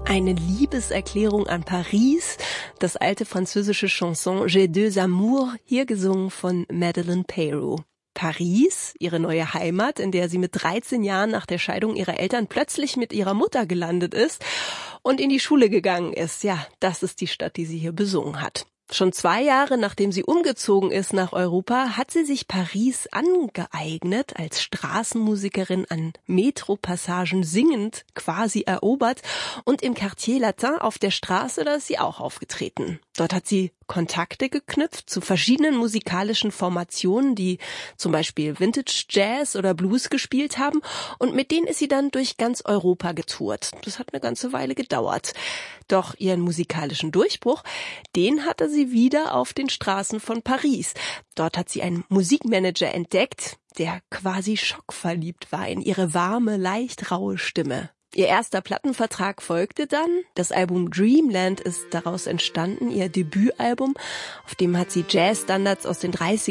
Eine Liebeserklärung an Paris, das alte französische Chanson J'ai deux amours, hier gesungen von Madeleine Peyroux. Paris, ihre neue Heimat, in der sie mit 13 Jahren nach der Scheidung ihrer Eltern plötzlich mit ihrer Mutter gelandet ist und in die Schule gegangen ist. Ja, das ist die Stadt, die sie hier besungen hat. Schon 2 Jahre, nachdem sie umgezogen ist nach Europa, hat sie sich Paris angeeignet, als Straßenmusikerin an Metropassagen singend quasi erobert. Und im Quartier Latin auf der Straße, da ist sie auch aufgetreten. Dort hat sie Kontakte geknüpft zu verschiedenen musikalischen Formationen, die zum Beispiel Vintage Jazz oder Blues gespielt haben. Und mit denen ist sie dann durch ganz Europa getourt. Das hat eine ganze Weile gedauert. Doch ihren musikalischen Durchbruch, den hatte sie wieder auf den Straßen von Paris. Dort hat sie einen Musikmanager entdeckt, der quasi schockverliebt war in ihre warme, leicht raue Stimme. Ihr erster Plattenvertrag folgte dann. Das Album Dreamland ist daraus entstanden, ihr Debütalbum. Auf dem hat sie Jazzstandards aus den 30